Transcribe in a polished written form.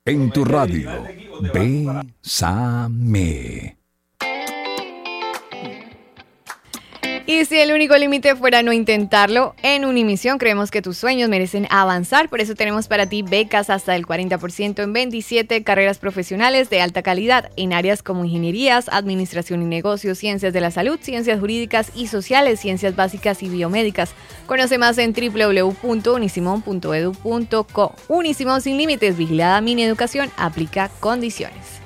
En tu radio, Bésame. Y si el único límite fuera no intentarlo, en Unimisión creemos que tus sueños merecen avanzar. Por eso tenemos para ti becas hasta el 40% en 27 carreras profesionales de alta calidad en áreas como ingenierías, administración y negocios, ciencias de la salud, ciencias jurídicas y sociales, ciencias básicas y biomédicas. Conoce más en www.unisimon.edu.co. Unisimón sin límites, vigilada Mineducación, aplica condiciones.